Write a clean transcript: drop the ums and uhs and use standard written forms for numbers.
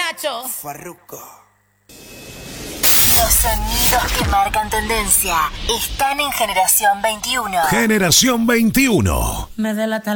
Nacho. Farruko. Los sonidos que marcan tendencia están en Generación 21. Generación 21. Me delata